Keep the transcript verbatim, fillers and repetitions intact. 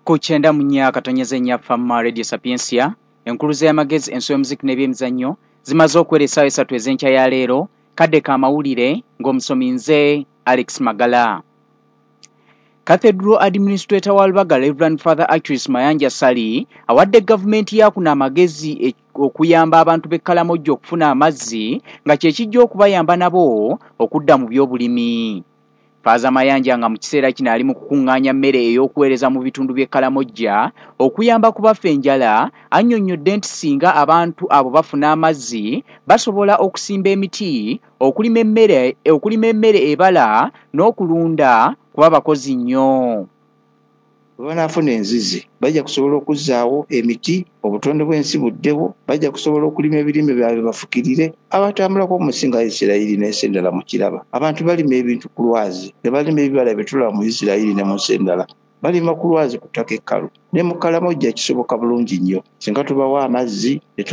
Ku kyenda mu nnya Katonyeze nnya Famma Radio Sapiensia enkuluze y'amagezi ensoyo muziki n'ebyemizannyo zimaze okuwera essaawa esatu ez'enkya ya leero kadde ka mawulire ng'omusomi nze Alex Magala. Cathedral Administrator wa Lubaga Reverend Father Actress Mayanja Sali awadde gavumenti ya kuno amagezi okuyamba abantu b'e Kalamojjo okufuna amazzi nga kye kijja okubayamba nabo okudda mu by'obulimi. Faaza Mayanja nga mu kiseera kino ali mu kukuŋŋaanya mmere ey'okuweereza mu bitundu by'e Kalamojja okuyamba ku baffa enjala, annyonnyodde nti singa abantu abo bafuna amazzi basobola okusimba emiti, okulima emmere okulima emmere ebala n'okulunda kuba bakozi nnyo. Bwe banaafuna enzizi bajja kusobola okuzzaawo emiti, obutonde bw'ensi buddewo, bajja kusobola okulima ebirime byabwe bafukirire. Abatambulako mu nsi nga Isirayiri n'ensi endala mu kiraba, abantu balima ebintu ku lwazi, ne balima ebibala bye tulaba mu Isirayiri ne mu nsi endala, balima ku lwazi ku ttaka ekkalu. Ne mu Kalamojja kisoboka bulungi nnyo singa tubawa amazzi.